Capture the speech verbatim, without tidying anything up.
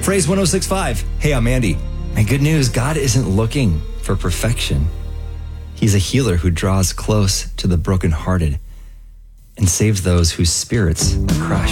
Phrase one oh six point five. Hey, I'm Andy. And good news, God isn't looking for perfection. He's a healer who draws close to the brokenhearted and saves those whose spirits are crushed.